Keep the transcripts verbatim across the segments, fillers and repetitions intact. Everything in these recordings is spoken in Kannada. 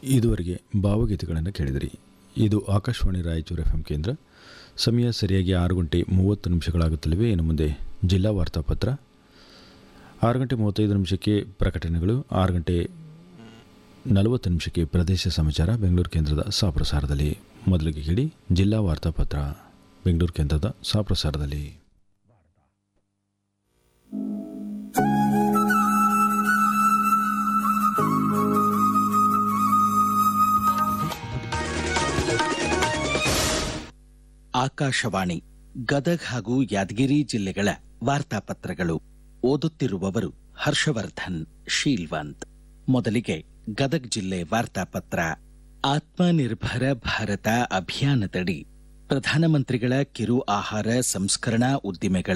ಇದುವರೆಗೆ ಭಾವಗೀತೆಗಳನ್ನು ಕೇಳಿದಿರಿ. ಇದು ಆಕಾಶವಾಣಿ ರಾಯಚೂರು ಎಫ್ ಎಂ ಕೇಂದ್ರ. ಸಮಯ ಸರಿಯಾಗಿ ಆರು ಗಂಟೆ ಮೂವತ್ತು ನಿಮಿಷಗಳಾಗುತ್ತಲಿವೆ. ಇನ್ನು ಮುಂದೆ ಜಿಲ್ಲಾ ವಾರ್ತಾಪತ್ರ. ಆರು ಗಂಟೆ ಮೂವತ್ತೈದು ನಿಮಿಷಕ್ಕೆ ಪ್ರಕಟಣೆಗಳು. ಆರು ಗಂಟೆ ನಲವತ್ತು ನಿಮಿಷಕ್ಕೆ ಪ್ರದೇಶ ಸಮಾಚಾರ ಬೆಂಗಳೂರು ಕೇಂದ್ರದ ಸಾಪ್ರಸಾರದಲ್ಲಿ. ಮೊದಲಿಗೆ ಕೇಳಿ ಜಿಲ್ಲಾ ವಾರ್ತಾಪತ್ರ ಬೆಂಗಳೂರು ಕೇಂದ್ರದ ಸಾಪ್ರಸಾರದಲ್ಲಿ. ಆಕಾಶವಾಣಿ ಗದಗ್ ಹಾಗೂ ಯಾದಗಿರಿ ಜಿಲ್ಲೆಗಳ ವಾರ್ತಾಪತ್ರಗಳು. ಓದುತ್ತಿರುವವರು ಹರ್ಷವರ್ಧನ್ ಶೀಲ್ವಂತ್. ಮೊದಲಿಗೆ ಗದಗ್ ಜಿಲ್ಲೆ ವಾರ್ತಾಪತ್ರ. ಆತ್ಮನಿರ್ಭರ ಭಾರತ ಅಭಿಯಾನದಡಿ ಪ್ರಧಾನಮಂತ್ರಿಗಳ ಕಿರು ಆಹಾರ ಸಂಸ್ಕರಣಾ ಉದ್ದಿಮೆಗಳ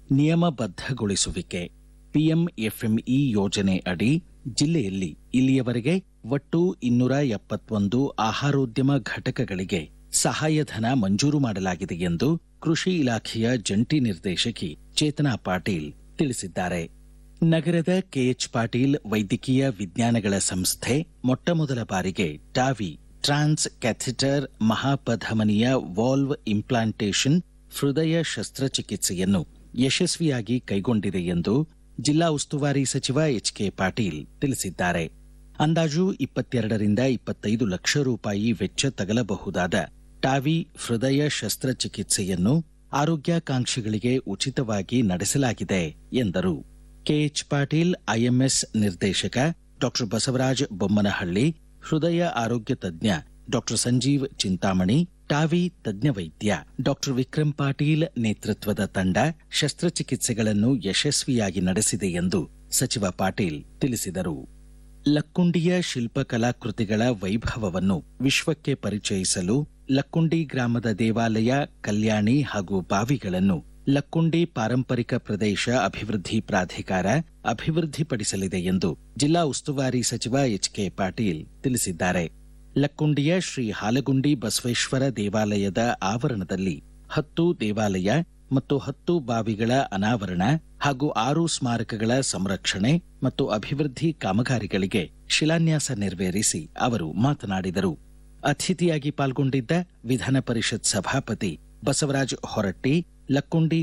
ನಿಯಮಬದ್ಧಗೊಳಿಸುವಿಕೆ ಪಿಎಂಎಫ್ಎಂಇ ಯೋಜನೆ ಅಡಿ ಜಿಲ್ಲೆಯಲ್ಲಿ ಇಲ್ಲಿಯವರೆಗೆ ಒಟ್ಟು ಇನ್ನೂರ ಎಪ್ಪತ್ತೊಂದು ಆಹಾರೋದ್ಯಮ ಘಟಕಗಳಿಗೆ ಸಹಾಯಧನ ಮಂಜೂರು ಮಾಡಲಾಗಿದೆ ಎಂದು ಕೃಷಿ ಇಲಾಖೆಯ ಜಂಟಿ ನಿರ್ದೇಶಕಿ ಚೇತನಾ ಪಾಟೀಲ್ ತಿಳಿಸಿದ್ದಾರೆ. ನಗರದ ಕೆಎಚ್ ಪಾಟೀಲ್ ವೈದ್ಯಕೀಯ ವಿಜ್ಞಾನಗಳ ಸಂಸ್ಥೆ ಮೊಟ್ಟಮೊದಲ ಬಾರಿಗೆ ಟಾವಿ ಟ್ರಾನ್ಸ್ ಕ್ಯಾಥೆಟರ್ ಮಹಾಪಧಮನಿಯ ವಾಲ್ವ್ ಇಂಪ್ಲಾಂಟೇಷನ್ ಹೃದಯ ಶಸ್ತ್ರಚಿಕಿತ್ಸೆಯನ್ನು ಯಶಸ್ವಿಯಾಗಿ ಕೈಗೊಂಡಿದೆ ಎಂದು ಜಿಲ್ಲಾ ಉಸ್ತುವಾರಿ ಸಚಿವ ಎಚ್ ಕೆ ಪಾಟೀಲ್ ತಿಳಿಸಿದ್ದಾರೆ. ಅಂದಾಜು ಇಪ್ಪತ್ತೆರಡರಿಂದ ಇಪ್ಪತ್ತೈದು ಲಕ್ಷ ರೂಪಾಯಿ ವೆಚ್ಚ ತಗಲಬಹುದಾದ ಟಾವಿ ಹೃದಯ ಶಸ್ತ್ರಚಿಕಿತ್ಸೆಯನ್ನು ಆರೋಗ್ಯಾಕಾಂಕ್ಷಿಗಳಿಗೆ ಉಚಿತವಾಗಿ ನಡೆಸಲಾಗಿದೆ ಎಂದರು. ಕೆಎಚ್ ಪಾಟೀಲ್ ಐಎಂಎಸ್ ನಿರ್ದೇಶಕ ಡಾಕ್ಟರ್ ಬಸವರಾಜ ಬೊಮ್ಮನಹಳ್ಳಿ, ಹೃದಯ ಆರೋಗ್ಯ ತಜ್ಞ ಡಾಕ್ಟರ್ ಸಂಜೀವ್ ಚಿಂತಾಮಣಿ, ಟಾವಿ ತಜ್ಞ ವೈದ್ಯ ಡಾಕ್ಟರ್ ವಿಕ್ರಮ್ ಪಾಟೀಲ್ ನೇತೃತ್ವದ ತಂಡ ಶಸ್ತ್ರಚಿಕಿತ್ಸೆಗಳನ್ನು ಯಶಸ್ವಿಯಾಗಿ ನಡೆಸಿದೆ ಎಂದು ಸಚಿವ ಪಾಟೀಲ್ ತಿಳಿಸಿದರು. ಲಕ್ಕುಂಡಿಯ ಶಿಲ್ಪಕಲಾಕೃತಿಗಳ ವೈಭವವನ್ನು ವಿಶ್ವಕ್ಕೆ ಪರಿಚಯಿಸಲು ಲಕ್ಕುಂಡಿ ಗ್ರಾಮದ ದೇವಾಲಯ, ಕಲ್ಯಾಣಿ ಹಾಗೂ ಬಾವಿಗಳನ್ನು ಲಕ್ಕುಂಡಿ ಪಾರಂಪರಿಕ ಪ್ರದೇಶ ಅಭಿವೃದ್ಧಿ ಪ್ರಾಧಿಕಾರ ಅಭಿವೃದ್ಧಿಪಡಿಸಲಿದೆ ಎಂದು ಜಿಲ್ಲಾ ಉಸ್ತುವಾರಿ ಸಚಿವ ಎಚ್ ಕೆ ಪಾಟೀಲ್ ತಿಳಿಸಿದ್ದಾರೆ. ಲಕ್ಕುಂಡಿಯ ಶ್ರೀ ಹಾಲಗುಂಡಿ ಬಸವೇಶ್ವರ ದೇವಾಲಯದ ಆವರಣದಲ್ಲಿ ಹತ್ತು ದೇವಾಲಯ ಮತ್ತು ಹತ್ತು ಬಾವಿಗಳ ಅನಾವರಣ ಹಾಗೂ ಆರು ಸ್ಮಾರಕಗಳ ಸಂರಕ್ಷಣೆ ಮತ್ತು ಅಭಿವೃದ್ಧಿ ಕಾಮಗಾರಿಗಳಿಗೆ ಶಿಲಾನ್ಯಾಸ ನೆರವೇರಿಸಿ ಅವರು ಮಾತನಾಡಿದರು. ಅತಿಥಿಯಾಗಿ ಪಾಲ್ಗೊಂಡಿದ್ದ ವಿಧಾನ ಪರಿಷತ್ ಸಭಾಪತಿ ಬಸವರಾಜ ಹೊರಟ್ಟಿ, ಲಕ್ಕುಂಡಿ